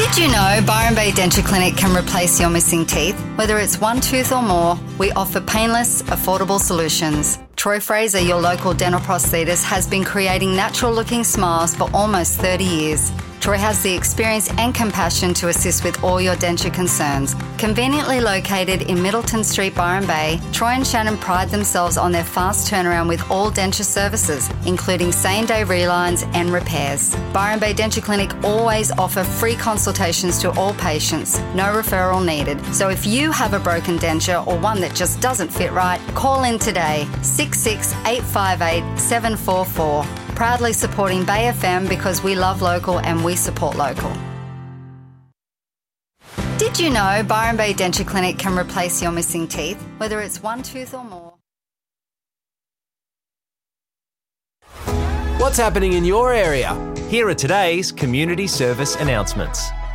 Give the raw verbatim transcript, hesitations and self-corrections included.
Did you know Byron Bay Denture Clinic can replace your missing teeth? Whether it's one tooth or more, we offer painless, affordable solutions. Troy Fraser, your local dental prosthetist, has been creating natural-looking smiles for almost thirty years. Troy has the experience and compassion to assist with all your denture concerns. Conveniently located in Middleton Street, Byron Bay, Troy and Shannon pride themselves on their fast turnaround with all denture services, including same-day relines and repairs. Byron Bay Denture Clinic always offer free consultations to all patients, no referral needed. So if you have a broken denture or one that just doesn't fit right, call in today, six six eight five eight seven four four. Proudly supporting Bay F M because we love local and we support local. Did you know Byron Bay Denture Clinic can replace your missing teeth, whether it's one tooth or more? What's happening in your area? Here are today's community service announcements.